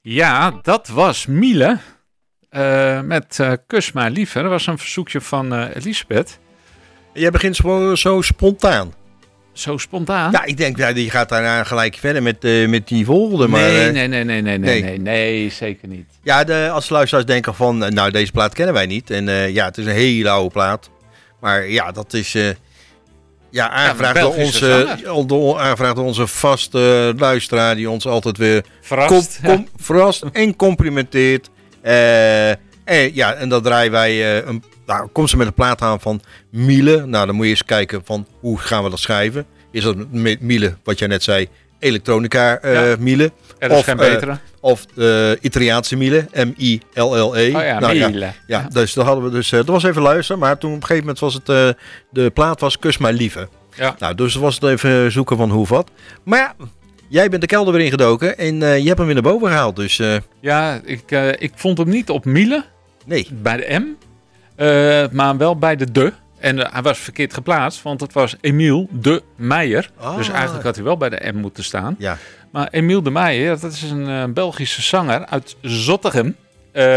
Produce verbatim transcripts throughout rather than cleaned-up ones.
Ja, dat was Miele uh, met uh, Kus mij liever. Dat was een verzoekje van uh, Elisabeth. Jij begint zo, zo spontaan. Zo spontaan? Ja, ik denk, ja, die gaat daarna gelijk verder met, uh, met die volgende. Maar, nee, uh, nee, nee, nee, nee, nee, nee, nee, zeker niet. Ja, de, als de luisteraars denken van, nou, deze plaat kennen wij niet. En uh, ja, het is een hele oude plaat. Maar ja, dat is... Uh, Ja, aangevraagd, ja, door onze, door, aangevraagd door onze vaste luisteraar die ons altijd weer verrast, kom, kom, ja. verrast en complimenteert. Uh, en, ja, en dat draaien wij. Uh, een, nou, komt ze met een plaat aan van Miele. Nou, dan moet je eens kijken van hoe gaan we dat schrijven. Is dat met Miele, wat jij net zei, elektronica uh, ja. Miele? Er is of, geen betere. Uh, of uh, Italiaanse Miele, M I L L E. Oh ja, nou, Miele. Ja, ja, ja, dus dat hadden we dus. Uh, dat was even luisteren, maar toen op een gegeven moment was het uh, de plaat was Kus mij liever. Ja. Nou, dus was het even zoeken van hoe of wat. Maar ja, jij bent de kelder weer ingedoken en uh, je hebt hem weer naar boven gehaald. Dus, uh... Ja, ik, uh, ik vond hem niet op Miele. Nee. Bij de M. Uh, maar wel bij de de. En uh, hij was verkeerd geplaatst, want het was Emiel de Meijer. Ah. Dus eigenlijk had hij wel bij de M moeten staan. Ja. Maar Emiel de Meijer, dat is een uh, Belgische zanger uit Zottegem. Uh,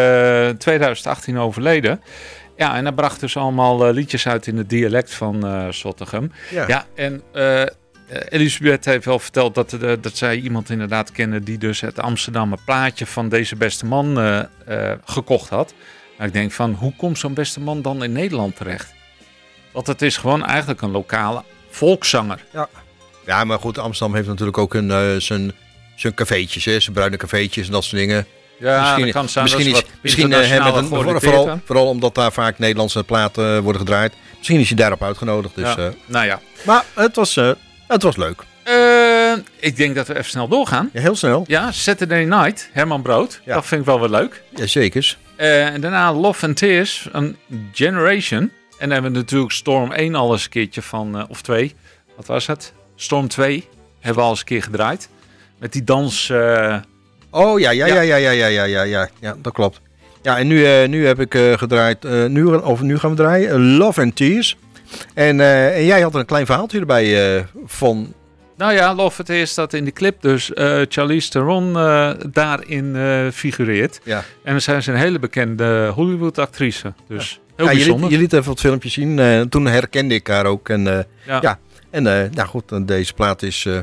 twintig achttien overleden. Ja, en hij bracht dus allemaal uh, liedjes uit in het dialect van uh, Zottegem. Ja. Ja, en uh, Elisabeth heeft wel verteld dat, uh, dat zij iemand inderdaad kende die dus het Amsterdamse plaatje van deze beste man uh, uh, gekocht had. Nou, ik denk van, hoe komt zo'n beste man dan in Nederland terecht? Want het is gewoon eigenlijk een lokale volkszanger. Ja, ja, maar goed, Amsterdam heeft natuurlijk ook een, uh, zijn, zijn cafeetjes, hè, zijn bruine cafeetjes en dat soort dingen. Ja, misschien, dat kan zijn. Misschien is, is, misschien uh, met een, voor, vooral, vooral omdat daar vaak Nederlandse platen uh, worden gedraaid. Misschien is hij daarop uitgenodigd. Dus, ja. uh, nou ja. Maar het was, uh, het was leuk. Uh, ik denk dat we even snel doorgaan. Ja, heel snel. Ja, Saturday Night, Herman Brood. Ja. Dat vind ik wel weer leuk. Ja, zeker. Uh, en daarna Love and Tears, een Generation. En dan hebben we natuurlijk Storm één al eens een keertje van, uh, of twee. Wat was het? Storm twee hebben we al eens een keer gedraaid. Met die dans... Uh, Oh ja, ja, ja, ja, ja, ja, ja, ja, ja, ja, dat klopt. Ja, en nu, uh, nu heb ik uh, gedraaid, uh, nu, of nu gaan we draaien, uh, Love and Tears. En, uh, en jij had er een klein verhaaltje erbij uh, van... Nou ja, Love and Tears dat in de clip dus uh, Charlize Theron uh, daarin uh, figureert. Ja. En dan zijn ze een hele bekende Hollywood actrice. Dus ja. heel ja, bijzonder. Je liet, je liet even wat filmpjes zien, uh, toen herkende ik haar ook. En, uh, ja. ja, en uh, nou goed, deze plaat is... Uh,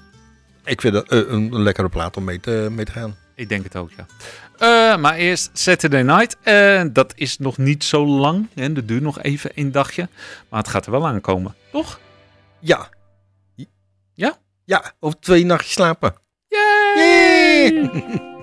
Ik vind het uh, een lekkere plaat om mee te, mee te gaan. Ik denk het ook, ja. Uh, maar eerst Saturday Night. Uh, dat is nog niet zo lang. Hè? Dat duurt nog even een dagje. Maar het gaat er wel aankomen, toch? Ja. Ja? Ja, over twee nachtjes slapen. Yay! Yay!